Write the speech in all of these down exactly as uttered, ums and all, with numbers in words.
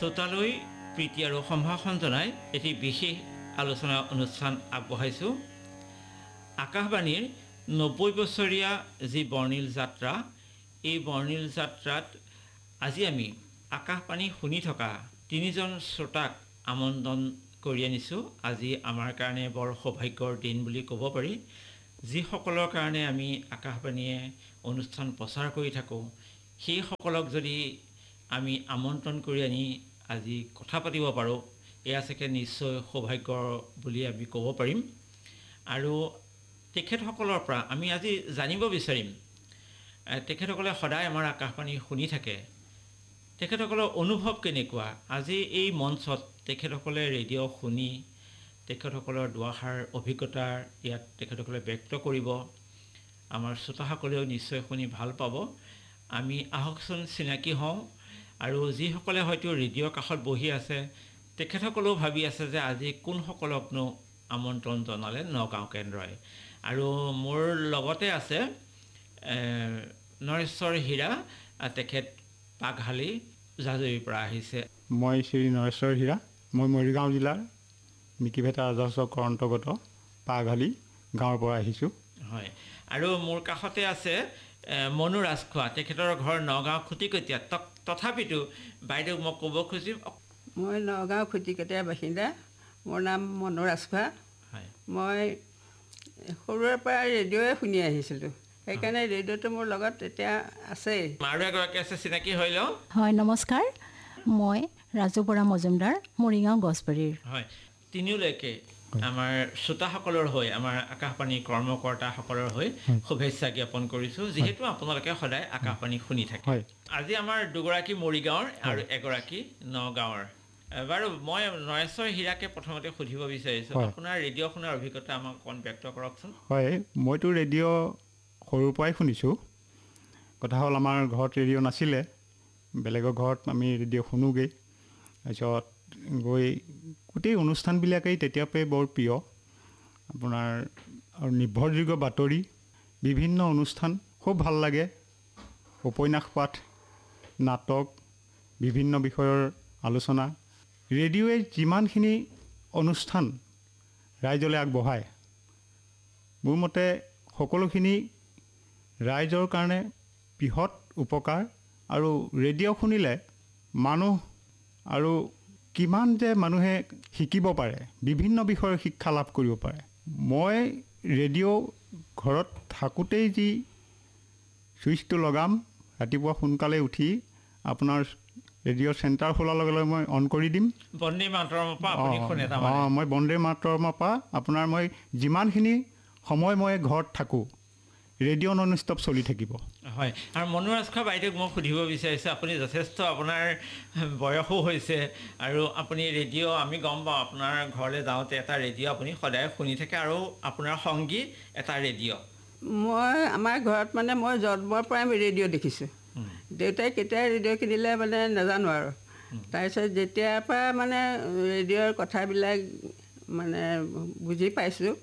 শ্ৰোতালৈ প্ৰীতি আৰু সম্ভাষণ জনাই এটি বিশেষ আলোচনা অনুষ্ঠান আগবঢ়াইছোঁ। আকাশবাণীৰ নব্বৈ বছৰীয়া যি বৰ্ণিল যাত্ৰা, এই বৰ্ণিল যাত্ৰাত আজি আমি আকাশবাণী শুনি থকা তিনিজন শ্ৰোতাক আমন্ত্ৰণ কৰি আনিছোঁ। আজি আমাৰ কাৰণে বৰ সৌভাগ্যৰ দিন বুলি ক'ব পাৰি। যিসকলৰ কাৰণে আমি আকাশবাণীয়ে অনুষ্ঠান প্ৰচাৰ কৰি থাকোঁ, সেইসকলক যদি আমি আমন্ত্ৰণ কৰি আনি আজি কথা পাতিব পাৰোঁ, এয়া চাগে নিশ্চয় সৌভাগ্যৰ বুলি আমি ক'ব পাৰিম। আৰু তেখেতসকলৰ পৰা আমি আজি জানিব বিচাৰিম, তেখেতসকলে সদায় আমাৰ আকাশবাণী শুনি থাকে, তেখেতসকলৰ অনুভৱ কেনেকুৱা। আজি এই মঞ্চত তেখেতসকলে ৰেডিঅ' শুনি তেখেতসকলৰ দুআষাৰ অভিজ্ঞতা ইয়াত তেখেতসকলে ব্যক্ত কৰিব। আমাৰ শ্ৰোতাসকলেও নিশ্চয় শুনি ভাল পাব। আমি আহকচোন চিনাকি হওঁ। আৰু যিসকলে হয়তো ৰেডিঅ'ৰ কাষত বহি আছে, তেখেতসকলেও ভাবি আছে যে আজি কোনসকলকনো আমন্ত্ৰণ জনালে নগাঁও কেন্দ্ৰই। আৰু মোৰ লগতে আছে নৰেশ্বৰ হীৰা, তেখেত পাকহালি জাজৰিৰ পৰা আহিছে। মই শ্ৰী নৰেশ্বৰ হীৰা, মই মৰিগাঁও জিলাৰ মিকিভেটা ৰাজহ চক্ৰৰ অন্তৰ্গত পাকহালি গাঁৱৰ পৰা আহিছোঁ। হয়, আৰু মোৰ কাষতে আছে মনু ৰাজখোৱা, তেখেতৰ ঘৰ নগাঁও খুটিকটীয়া। তথাপিতো বাইদেউ মই ক'ব খুজিম, মই নগাঁও খুটিকটীয়াৰ বাসিন্দা, মোৰ নাম মনু ৰাজখোৱা। হয়, মই সৰুৰে পৰা ৰেডিঅ'য়ে শুনি আহিছিলোঁ, সেইকাৰণে ৰেডিঅ'টো মোৰ লগত এতিয়া আছেই। আৰু এগৰাকী আছে, চিনাকি হৈ লওঁ। হয়, নমস্কাৰ, মই ৰাজু বৰা মজুমদাৰ, মৰিগাঁও গছবাৰীৰ। হয়, তিনিওলৈকে আমাৰ শ্ৰোতাসকলৰ হৈ, আমাৰ আকাশবাণীৰ কৰ্মকৰ্তাসকলৰ হৈ শুভেচ্ছা জ্ঞাপন কৰিছোঁ, যিহেতু আপোনালোকে সদায় আকাশবাণী শুনি থাকে। আজি আমাৰ দুগৰাকী মৰিগাঁৱৰ আৰু এগৰাকী নগাঁৱৰ। বাৰু মই নৰেশ্বৰ হীৰাকে প্ৰথমতে সুধিব বিচাৰিছোঁ, আপোনাৰ ৰেডিঅ' শুনাৰ অভিজ্ঞতা আমাক অকণ ব্যক্ত কৰকচোন। হয়, মইতো ৰেডিঅ' সৰুৰ পৰাই শুনিছোঁ। কথা হ'ল আমাৰ ঘৰত ৰেডিঅ' নাছিলে, বেলেগৰ ঘৰত আমি ৰেডিঅ' শুনোগৈ। তাৰপিছত গৈ গোটেই অনুষ্ঠানবিলাকেই তেতিয়াৰ পৰাই বৰ প্ৰিয়। আপোনাৰ আৰু নিৰ্ভৰযোগ্য বাতৰি, বিভিন্ন অনুষ্ঠান খুব ভাল লাগে। উপন্যাস পাঠ, নাটক, বিভিন্ন বিষয়ৰ আলোচনা, ৰেডিঅ'য়ে যিমানখিনি অনুষ্ঠান ৰাইজলৈ আগবঢ়ায়, মোৰ মতে সকলোখিনি ৰাইজৰ কাৰণে বৃহৎ উপকাৰ। আৰু ৰেডিঅ' শুনিলে মানুহ আৰু কিমান যে মানুহে শিকিব পাৰে, বিভিন্ন বিষয়ৰ শিক্ষা লাভ কৰিব পাৰে। মই ৰেডিঅ' ঘৰত থাকোঁতেই যি ছুইচটো লগাম, ৰাতিপুৱা সোনকালে উঠি আপোনাৰ ৰেডিঅ' চেণ্টাৰ খোলাৰ লগে লগে মই অন কৰি দিম। বন্দে মাতৰমৰ পৰা আপুনি শুনে? অঁ, মই বন্দে মাতৰমৰ পৰা আপোনাৰ মই যিমানখিনি সময় মই ঘৰত থাকোঁ, ৰেডিঅ' নন ষ্টপ চলি থাকিব। হয়, আৰু মনু ৰাজখোৱা বাইদেউক মই সুধিব বিচাৰিছোঁ, আপুনি যথেষ্ট আপোনাৰ বয়সো হৈছে আৰু আপুনি ৰেডিঅ', আমি গম পাওঁ আপোনাৰ ঘৰলৈ যাওঁতে এটা ৰেডিঅ' আপুনি সদায় শুনি থাকে আৰু আপোনাৰ সংগী এটা ৰেডিঅ'। মই আমাৰ ঘৰত মানে মই জন্মৰ পৰাই আমি ৰেডিঅ' দেখিছোঁ। দেউতাই কেতিয়া ৰেডিঅ' কিনিলে মানে নাজানো আৰু। তাৰপিছত যেতিয়াৰ পৰা মানে ৰেডিঅ'ৰ কথাবিলাক মানে বুজি পাইছোঁ,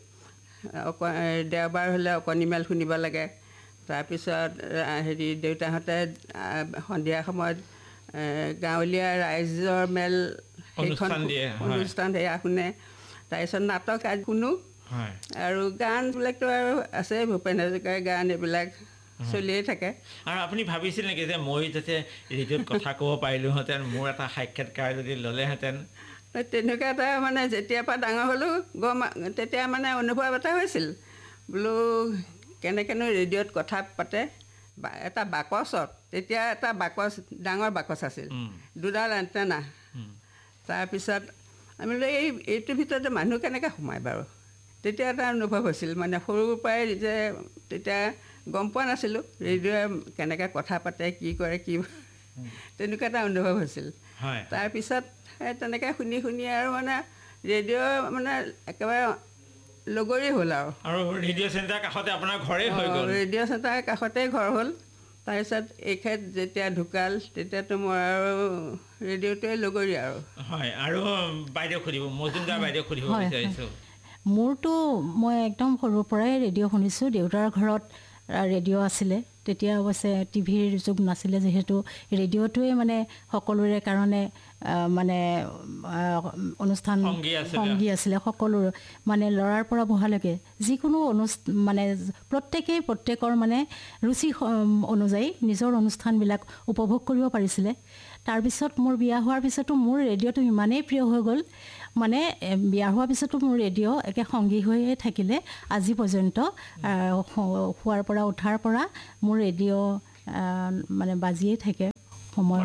দেওবাৰ হ'লে অকণিমেল শুনিব লাগে। তাৰপিছত হেৰি দেউতাহঁতে সন্ধিয়া সময়ত গাঁৱলীয়া ৰাইজৰ মেল সেইখন অনুষ্ঠান সেয়া শুনে। তাৰপিছত নাটক আদি শুনো। আৰু গানবিলাকতো আৰু আছে, ভূপেন হাজৰিকাৰ গান এইবিলাক চলিয়ে থাকে। আৰু আপুনি ভাবিছিল নেকি যে মই যাতে ৰেডিঅ'ত কথা ক'ব পাৰিলোহেঁতেন, মোৰ এটা সাক্ষাৎকাৰ যদি ল'লেহেঁতেন? তেনেকুৱা এটা মানে যেতিয়াৰ পৰা ডাঙৰ হ'লোঁ গম, তেতিয়া মানে অনুভৱ এটা হৈছিল, বোলো কেনেকৈনো ৰেডিঅ'ত কথা পাতে। এটা বাকচত, তেতিয়া এটা বাকচ, ডাঙৰ বাকচ আছিল, দুডাল এণ্টেনা। তাৰপিছত আমি বোলো এই এইটোৰ ভিতৰতে মানুহ কেনেকৈ সোমায় বাৰু, তেতিয়া এটা অনুভৱ হৈছিল। মানে সৰুৰ পৰাই যে তেতিয়া গম পোৱা নাছিলোঁ ৰেডিঅ'য়ে কেনেকৈ কথা পাতে, কি কৰে, কি তেনেকুৱা এটা অনুভৱ হৈছিল। তাৰপিছত সেই তেনেকৈ শুনি শুনি আৰু মানে ৰেডিঅ' মানে একেবাৰে লগৰী হ'ল আৰু। আৰু ৰেডিঅ' চেণ্টাৰ কাষতে আপোনাৰ ঘৰেই হৈ গ'ল? ৰেডিঅ' চেণ্টাৰ কাষতেই ঘৰ হ'ল। তাৰপিছত এইখেত যেতিয়া ঢুকাল, তেতিয়াতো মই আৰু ৰেডিঅ'টোৱে লগৰী আৰু। হয়, আৰু বাইদেউ সুধিব, মজুমদাৰ বাইদেউ সুধিব বিচাৰিছোঁ। মোৰতো মই একদম সৰুৰ পৰাই ৰেডিঅ' শুনিছোঁ। দেউতাৰ ঘৰত ৰেডিঅ' আছিলে, তেতিয়া অৱশ্যে টিভিৰ যুগ নাছিলে যিহেতু ৰেডিঅ'টোৱে মানে সকলোৰে কাৰণে মানে অনুষ্ঠান সংগী আছিলে সকলোৰ মানে ল'ৰাৰ পৰা বহালৈকে যিকোনো অনুষ্ঠান মানে প্ৰত্যেকেই প্ৰত্যেকৰ মানে ৰুচি অনুযায়ী নিজৰ অনুষ্ঠানবিলাক উপভোগ কৰিব পাৰিছিলে। তাৰপিছত মোৰ বিয়া হোৱাৰ পিছতো মোৰ ৰেডিঅ'টো ইমানেই প্ৰিয় হৈ গ'ল, মানে বিয়া হোৱাৰ পিছতো মোৰ ৰেডিঅ' একে সংগী হৈয়ে থাকিলে আজি পৰ্যন্ত। শোৱাৰ পৰা উঠাৰ পৰা মোৰ ৰেডিঅ' মানে বাজিয়ে থাকে সময়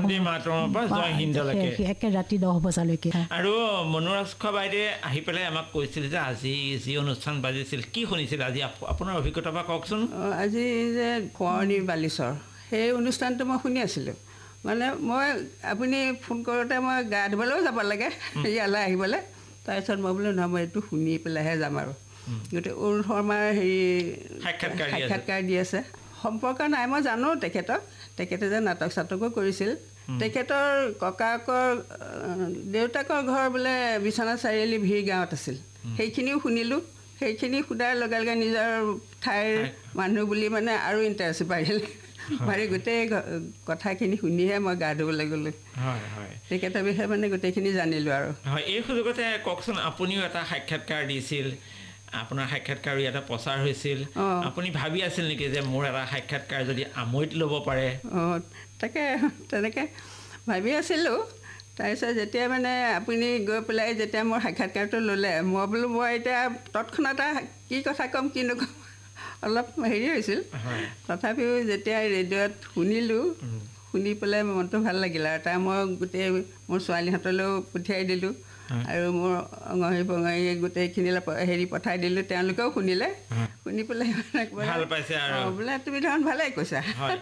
একে ৰাতি দহ বজালৈকে। আৰু মনোৰাজ খোৱা বাইদেৱে আহি পেলাই আমাক কৈছিল যে আজি যি অনুষ্ঠান বাজিছিল কি শুনিছিল, আজি আপোনাৰ অভিজ্ঞতা পৰা কওকচোন। আজি যে কোঁৱৰণী বালিচৰ সেই অনুষ্ঠানটো মই শুনি আছিলোঁ। মানে মই আপুনি ফোন কৰোঁতে মই গা ধুবলৈও যাব লাগে ইয়ালৈ আহিবলৈ, তাৰপিছত মই বোলো নহয় মই এইটো শুনি পেলাইহে যাম আৰু। গতিকে অৰুণ শৰ্মাৰ হেৰি সাক্ষাৎকাৰ দি আছে, সম্পৰ্ক নাই মই জানো তেখেতক, তেখেতে যে নাটক চাটকো কৰিছিল। তেখেতৰ ককাকৰ দেউতাকৰ ঘৰ বোলে বিশ্বনাথ চাৰিআলি ভিৰ গাঁৱত আছিল, সেইখিনিও শুনিলোঁ। সেইখিনি শুনাৰ লগে লগে নিজৰ ঠাইৰ মানুহ বুলি মানে আৰু ইণ্টাৰেষ্ট বাঢ়িল, বাঢ়ি গোটেই কথাখিনি শুনিহে মই গা ধুবলৈ গ'লোঁ। তেখেতৰ বিষয়ে মানে গোটেইখিনি জানিলোঁ আৰু। হয়, এই সুযোগতে কওকচোন, আপুনিও এটা সাক্ষাৎকাৰ দিছিল, আপোনাৰ সাক্ষাৎকাৰ ইয়াতে প্ৰচাৰ হৈছিল, আপুনি ভাবি আছিল নেকি যে মোৰ এটা সাক্ষাৎকাৰ যদি আমৈত ল'ব পাৰে? অঁ, তাকে তেনেকৈ ভাবি আছিলোঁ। তাৰপিছত যেতিয়া মানে আপুনি গৈ পেলাই যেতিয়া মোৰ সাক্ষাৎকাৰটো ল'লে, মই বোলো মই এতিয়া তৎক্ষণাতে কি কথা ক'ম কি নক'ম অলপ হেৰি হৈছিল। তথাপিও যেতিয়া ৰেডিঅ'ত শুনিলোঁ, শুনি পেলাই মনটো ভাল লাগিল আৰু তাৰ মই গোটেই মোৰ ছোৱালীহঁতলৈও পঠিয়াই দিলোঁ আৰু মোৰ অঙহী বঙহী গোটেইখিনি হেৰি পঠাই দিলোঁ, তেওঁলোকেও শুনিলে। শুনি পেলাই ভাল পাইছে আৰু বোলে তুমি দেখোন ভালেই কৈছা।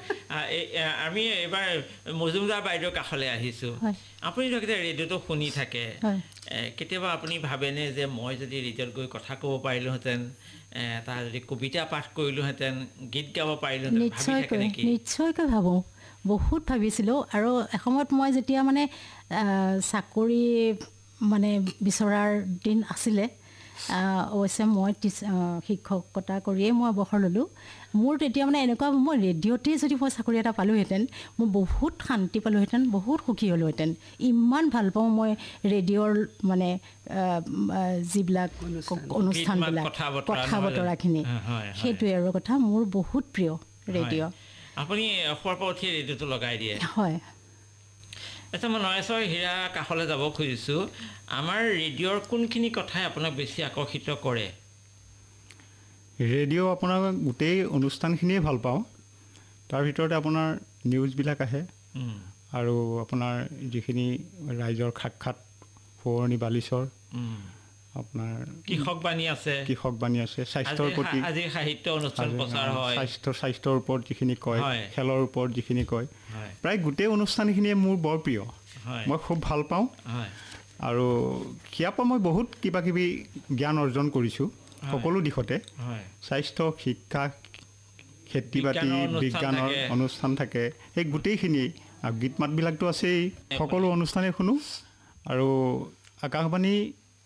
আমি এইবাৰ মজুমদাৰ বাইদেউৰ কাষলৈ আহিছোঁ। আপুনি ধৰক ৰেডিঅ'টো শুনি থাকে, কেতিয়াবা আপুনি ভাবেনে যে মই যদি ৰেডিঅ'ত গৈ কথা ক'ব পাৰিলোহেঁতেন, তাৰ যদি কবিতা পাঠ কৰিলোহেঁতেন, গীত গাব পাৰিলোহেঁতেন? নিশ্চয়কৈ নিশ্চয়কৈ ভাবোঁ, বহুত ভাবিছিলোঁ। আৰু এসময়ত মই যেতিয়া মানে চাকৰি মানে বিচৰাৰ দিন আছিলে, অৱশ্যে মই শিক্ষকতা কৰিয়েই মই অৱসৰ ল'লোঁ। মোৰ তেতিয়া মানে এনেকুৱা মই ৰেডিঅ'তেই যদি মই চাকৰি এটা পালোঁহেঁতেন, মই বহুত শান্তি পালোঁহেঁতেন, বহুত সুখী হ'লোহেঁতেন। ইমান ভাল পাওঁ মই ৰেডিঅ'ৰ মানে যিবিলাক অনুষ্ঠানবিলাক, কথা বতৰাখিনি, সেইটোৱে আৰু কথা মোৰ বহুত প্ৰিয় ৰেডিঅ'। আপুনি শোৱাৰ পৰা উঠি ৰেডিঅ'টো লগাই দিয়ে? হয়। আচ্ছা, মই নৰেশ্বৰ হীৰা কাষলৈ যাব খুজিছোঁ। আমাৰ ৰেডিঅ'ৰ কোনখিনি কথাই আপোনাক বেছি আকৰ্ষিত কৰে? ৰেডিঅ' আপোনাৰ গোটেই অনুষ্ঠানখিনিয়ে ভাল পাওঁ। তাৰ ভিতৰতে আপোনাৰ নিউজবিলাক আহে আৰু আপোনাৰ যিখিনি ৰাইজৰ সাক্ষাৎ, সোঁৱৰণী বালিচৰ, আপোনাৰ কৃষক বাণী আছে, কৃষক বাণী আছে, স্বাস্থ্যৰ প্ৰতি আজি সাহিত্য অনুষ্ঠান প্ৰচাৰ হয়, স্বাস্থ্য স্বাস্থ্যৰ ওপৰত যিখিনি কয়, খেলৰ ওপৰত যিখিনি কয়, প্ৰায় গোটেই অনুষ্ঠানখিনিয়ে মোৰ বৰ প্ৰিয়। মই খুব ভাল পাওঁ আৰু ইয়াৰ পৰা মই বহুত কিবা কিবি জ্ঞান অৰ্জন কৰিছোঁ সকলো দিশতে। স্বাস্থ্য, শিক্ষা, খেতি বাতি, বিজ্ঞানৰ অনুষ্ঠান থাকে, সেই গোটেইখিনিয়েই। আৰু গীত মাতবিলাকতো আছেই, সকলো অনুষ্ঠানেই শুনো। আৰু আকাশবাণী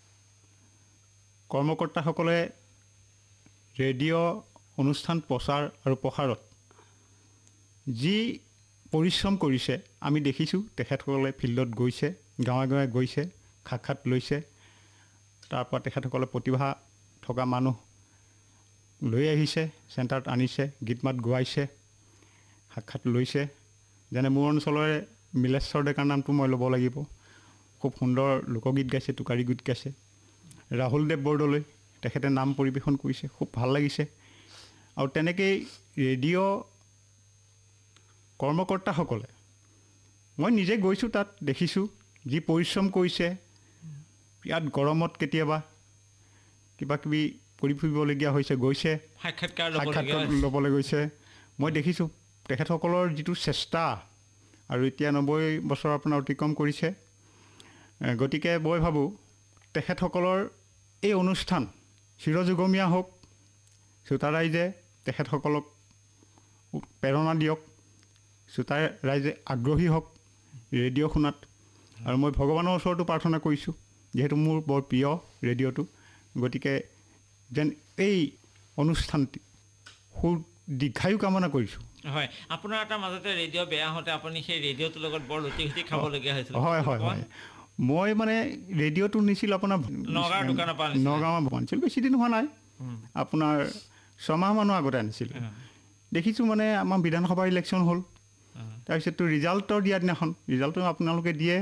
কৰ্মকৰ্তাসকলে ৰেডিঅ' অনুষ্ঠান প্ৰচাৰ আৰু প্ৰসাৰত যি পৰিশ্ৰম কৰিছে আমি দেখিছোঁ। তেখেতসকলে ফিল্ডত গৈছে, গাঁৱে গাঁৱে গৈছে, সাক্ষাৎ লৈছে। তাৰপৰা তেখেতসকলে প্ৰতিভা থকা মানুহ লৈ আহিছে, চেণ্টাৰত আনিছে, গীত মাত গোৱাইছে, সাক্ষাৎ লৈছে। যেনে মোৰ অঞ্চলৰে মিলেশ্বৰ ডেকাৰ নামটো মই ল'ব লাগিব, খুব সুন্দৰ লোকগীত গাইছে, টোকাৰী গীত গাইছে। ৰাহুলদেৱ বৰদলৈ, তেখেতে নাম পৰিৱেশন কৰিছে, খুব ভাল লাগিছে। আৰু তেনেকেই ৰেডিঅ' কৰ্মকৰ্তাসকলে, মই নিজে গৈছোঁ তাত, দেখিছোঁ যি পৰিশ্ৰম কৰিছে। ইয়াত গৰমত কেতিয়াবা কিবা কিবি কৰি ফুৰিবলগীয়া হৈছে, গৈছে সাক্ষাৎকাৰ ল'বলৈ গৈছে। মই দেখিছোঁ তেখেতসকলৰ যিটো চেষ্টা, আৰু এতিয়া নব্বৈ বছৰ আপোনাৰ অতিক্ৰম কৰিছে। গতিকে মই ভাবোঁ তেখেতসকলৰ এই অনুষ্ঠান চিৰযুগমীয়া হওক, শ্ৰোতা ৰাইজে তেখেতসকলক প্ৰেৰণা দিয়ক, শ্ৰোতা ৰাইজে আগ্ৰহী হওক ৰেডিঅ' শুনাত। আৰু মই ভগৱানৰ ওচৰতো প্ৰাৰ্থনা কৰিছোঁ, যিহেতু মোৰ বৰ প্ৰিয় ৰেডিঅ'টো, গতিকে যেন এই অনুষ্ঠানটি সুদীৰ্ঘায়ু কামনা কৰিছোঁ হয় আপোনাৰ এটা মাজতে ৰেডিঅ' বেয়া হওঁতে আপুনি সেই ৰেডিঅ'টোৰ লগত বৰ লুটি ঘুটি খাবলগীয়া হৈছিল হয় হয় হয় মই মানে ৰেডিঅ'টো নিছিলোঁ আপোনাৰ নগাঁৱৰ দোকানৰ পৰা নগাঁৱৰ আনিছিলোঁ বেছি দিন হোৱা নাই আপোনাৰ ছমাহ মানৰ আগতে আনিছিলোঁ দেখিছোঁ মানে আমাৰ বিধানসভা ইলেকশ্যন হ'ল তাৰপিছততো ৰিজাল্টৰ দিয়া দিনাখন ৰিজাল্টটো আপোনালোকে দিয়ে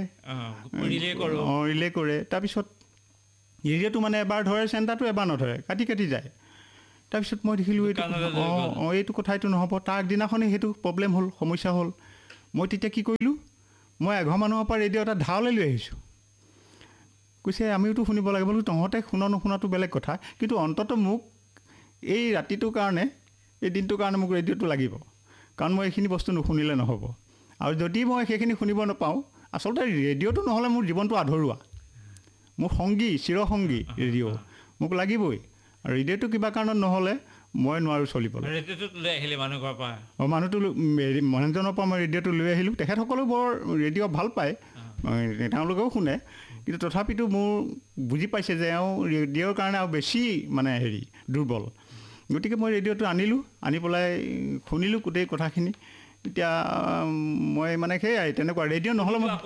অঁ ৰিলে কৰে তাৰপিছত ৰেডিঅ'টো মানে এবাৰ ধৰে চেণ্টাৰটো এবাৰ নধৰে কাটি কাটি যায় তাৰপিছত মই দেখিলোঁ এইটো অঁ অঁ এইটো কথাইটো নহ'ব তাৰ আগদিনাখনেই সেইটো প্ৰব্লেম হ'ল সমস্যা হ'ল মই তেতিয়া কি কৰিলোঁ মই এঘৰ মানুহৰ পৰা ৰেডিঅ' এটা ধাৰলৈ লৈ আহিছোঁ কৈছে আমিওতো শুনিব লাগিব বোলো তহঁতে শুনা নুশুনাটো বেলেগ কথা কিন্তু অন্ততঃ মোক এই ৰাতিটোৰ কাৰণে এই দিনটোৰ কাৰণে মোক ৰেডিঅ'টো লাগিব কাৰণ মই এইখিনি বস্তু নুশুনিলে নহ'ব আৰু যদি মই সেইখিনি শুনিব নাপাওঁ আচলতে ৰেডিঅ'টো নহ'লে মোৰ জীৱনটো আধৰুৱা মোৰ সংগী চিৰসংগী ৰেডিঅ' মোক লাগিবই আৰু ৰেডিঅ'টো কিবা কাৰণত নহ'লে মই নোৱাৰোঁ চলিবলৈ অঁ মানুহটো মানুহজনৰ পৰা মই ৰেডিঅ'টো লৈ আহিলোঁ তেখেতসকলেও বৰ ৰেডিঅ' ভাল পায় তেওঁলোকেও শুনে কিন্তু তথাপিতো মোৰ বুজি পাইছে যে এওঁ ৰেডিঅ'ৰ কাৰণে আৰু বেছি মানে হেৰি দুৰ্বল গতিকে মই ৰেডিঅ'টো আনিলোঁ আনি পেলাই শুনিলোঁ গোটেই কথাখিনি এতিয়া মই মানে সেয়াই তেনেকুৱা ৰেডিঅ' নহ'লে মই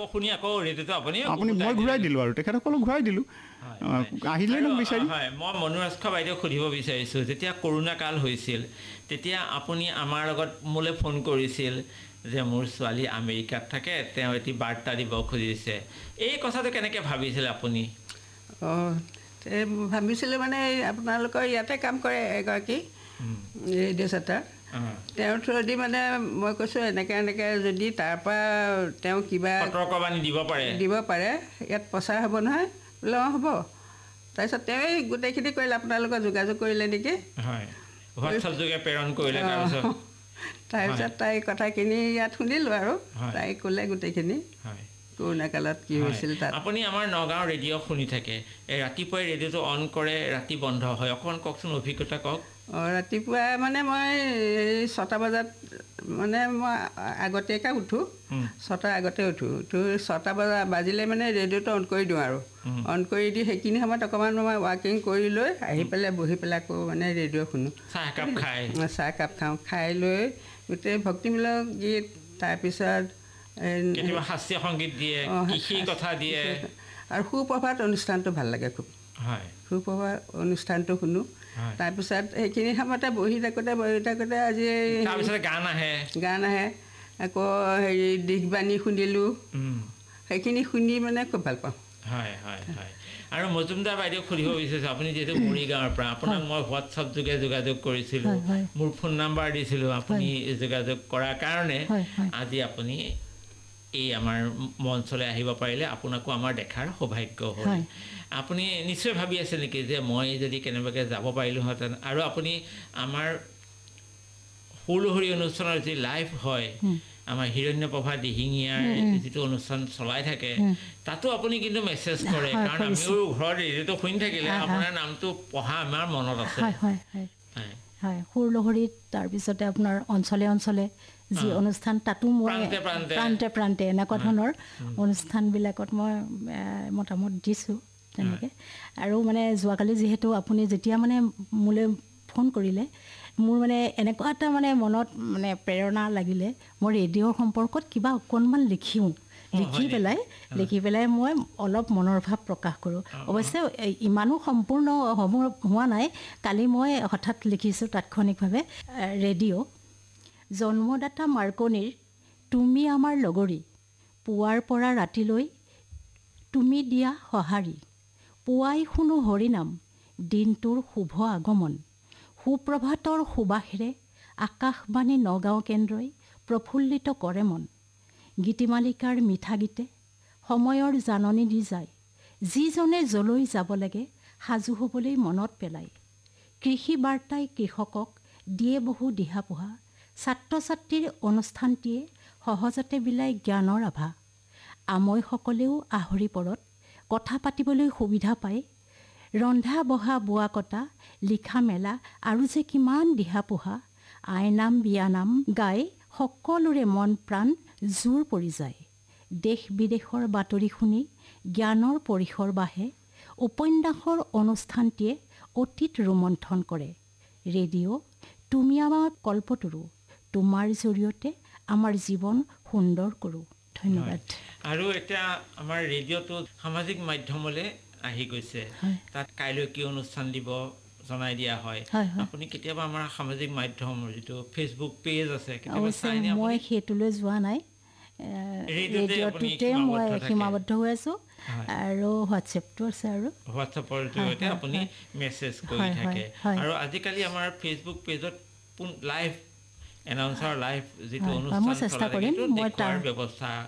আপুনি মই ঘূৰাই দিলোঁ আৰু তেখেতসকলক ঘূৰাই দিলোঁ আহিলেই মোক বিচাৰি হয় মই মনোৰাজখা বাইদেউ সুধিব বিচাৰিছোঁ যেতিয়া কৰোণা কাল হৈছিল তেতিয়া আপুনি আমাৰ লগত মোলৈ ফোন কৰিছিল যে মোৰ ছোৱালী আমেৰিকাত থাকে তেওঁ এটি বাৰ্তা দিব খুজিছে এই কথাটো কেনেকৈ ভাবিছিল আপুনি অঁ ভাবিছিলোঁ মানে আপোনালোকৰ ইয়াতে কাম কৰে এগৰাকী ৰেডিঅ' চেণ্টাৰ তেওঁৰ থ্ৰুদি মানে মই কৈছোঁ এনেকৈ এনেকৈ যদি তাৰপৰা তেওঁ কিবা সতৰ্কবাণী দিব পাৰে দিব পাৰে ইয়াত প্ৰচাৰ হ'ব নহয় বোলে অঁ হ'ব তাৰপিছত তেওঁই গোটেইখিনি কৰিলে আপোনালোকৰ যোগাযোগ কৰিলে নেকি হয় হোৱাটছআপ যোগে প্ৰেৰণ কৰিলে তাৰপিছত তাৰপিছত তাই কথাখিনি ইয়াত শুনিলোঁ আৰু তাই ক'লে গোটেইখিনি কৰোণা কালত কি হৈছিল তাত আপুনি আমাৰ নগাঁও ৰেডিঅ' শুনি থাকে এই ৰাতিপুৱাই ৰেডিঅ'টো অন কৰে ৰাতি বন্ধ হয় অকণমান কওকচোন অভিজ্ঞতা কওক অঁ ৰাতিপুৱা মানে মই ছটা বজাত মানে মই আগতীয়াকৈ উঠোঁ ছটাৰ আগতে উঠোঁ উঠোঁ ছটা বজা বাজিলে মানে ৰেডিঅ'টো অন কৰি দিওঁ আৰু অন কৰি দি সেইখিনি সময়ত অকণমান মই ৱাকিং কৰি লৈ আহি পেলাই বহি পেলাই আকৌ মানে ৰেডিঅ' শুনো চাহকাপ খাই চাহকাপ খাওঁ খাই লৈ গোটেই ভক্তিমূলক গীত তাৰপিছত শাস্ত্ৰীয় সংগীত দিয়ে কৃষিৰ কথা দিয়ে আৰু সুপ্ৰভাত অনুষ্ঠানটো ভাল লাগে খুব হয় সুপ্ৰভাত অনুষ্ঠানটো শুনো তাৰপিছত সেইখিনি সময়তে বহি থাকোঁতে বহি থাকোঁতে আজি গান আহে গান আহে আকৌ হেৰি দিশবাণী শুনিলোঁ সেইখিনি শুনি মানে খুব ভাল পাওঁ হয় হয় হয় আৰু মজুমদাৰ বাইদেউ সুধিব বিচাৰিছোঁ আপুনি যিহেতু মৰিগাঁৱৰ পৰা আপোনাক মই হোৱাটছআপ যোগে যোগাযোগ কৰিছিলোঁ মোৰ ফোন নাম্বাৰ দিছিলোঁ আপুনি যোগাযোগ কৰাৰ কাৰণে আজি আপুনি এই আমাৰ মঞ্চলৈ আহিব পাৰিলে আপোনাকো আমাৰ দেখাৰ সৌভাগ্য হ'ল আপুনি নিশ্চয় ভাবি আছে নেকি যে মই যদি কেনেবাকৈ যাব পাৰিলোঁহেঁতেন আৰু আপুনি আমাৰ সুলহৰি অনুষ্ঠানৰ যি লাইভ হয় আমাৰ হিৰণ্যপ্ৰভা দিহিঙীয়াৰ যিটো অনুষ্ঠান চলাই থাকে তাতো আপুনি কিন্তু মেছেজ কৰে কাৰণ আমিও ঘৰত ৰেডিঅ'টো শুনি থাকিলে আপোনাৰ নামটো পঢ়া আমাৰ মনত আছে হয় সুৰলহৰিত তাৰপিছতে আপোনাৰ অঞ্চলে অঞ্চলে যি অনুষ্ঠান তাতো মই প্ৰান্তে প্ৰান্তে এনেকুৱা ধৰণৰ অনুষ্ঠানবিলাকত মই মতামত দিছোঁ তেনেকৈ আৰু মানে যোৱাকালি যিহেতু আপুনি যেতিয়া মানে মোলৈ ফোন কৰিলে মোৰ মানে এনেকুৱা এটা মানে মনত মানে প্ৰেৰণা লাগিলে মই ৰেডিঅ'ৰ সম্পৰ্কত কিবা অকণমান লিখিওঁ লিখি পেলাই লিখি পেলাই মই অলপ মনৰ ভাৱ প্ৰকাশ কৰোঁ অৱশ্যে ইমানো সম্পূৰ্ণ হ'ব হোৱা নাই কালি মই হঠাৎ লিখিছোঁ তাৎক্ষণিকভাৱে ৰেডিঅ' জন্মদাতা মাৰ্কনিৰ তুমি আমাৰ লগৰী পুৱাৰ পৰা ৰাতিলৈ তুমি দিয়া সঁহাৰি পুৱাই শুনো হৰিনাম দিনটোৰ শুভ আগমন সুপ্ৰভাতৰ সুবাসেৰে আকাশবাণী নগাঁও কেন্দ্ৰই প্ৰফুল্লিত কৰে মন গীতিমালিকাৰ মিঠা গীতে সময়ৰ জাননী দি যায় যিজনে যলৈ যাব লাগে সাজু হ'বলৈ মনত পেলায় কৃষি বাৰ্তাই কৃষকক দিয়ে বহু দিহা পোহা ছাত্ৰ ছাত্ৰীৰ অনুষ্ঠানটিয়ে সহজতে বিলায় জ্ঞানৰ আভা আমৈসকলেও আহৰি পৰত কথা পাতিবলৈ সুবিধা পায় ৰন্ধা বঢ়া বোৱা কটা লিখা মেলা আৰু যে কিমান দিহা পোহা আইনাম বিয়ানাম গাই সকলোৰে মন প্ৰাণ জোৰ পৰি যায় দেশ বিদেশৰ বাতৰি শুনি জ্ঞানৰ পৰিসৰ বাঢ়ে উপন্যাসৰ অনুষ্ঠানটিয়ে অতীত ৰোমন্থন কৰে ৰেডিঅ' তুমি আমাৰ কল্পতৰু তোমাৰ জৰিয়তে আমাৰ জীৱন সুন্দৰ কৰোঁ। ধন্যবাদ। আৰু এতিয়া আমাৰ ৰেডিঅ'টো সামাজিক মাধ্যমলৈ আহি গৈছে, তাত কাইলৈ কি অনুষ্ঠান দিব জনাই দিয়া হয়। আপুনি কেতিয়াবা আমাৰ সামাজিক মাধ্যম যিটো ফেচবুক পেজ আছে মই সেইটোলৈ যোৱা নাই, ৰেডিঅ'টোতে মই সীমাবদ্ধ হৈ আছোঁ আৰু হোৱাটছএপটো আছে আৰু হোৱাটছএপৰ জৰিয়তে আপুনি মেছেজ কৰি থাকে। আৰু আজিকালি আমাৰ ফেচবুক পেজত লাইভ এনাউন্সাৰ লাইভ যিটো অনুষ্ঠান চলা থাকে সেইটো দেখুৱাৰ ব্যৱস্থা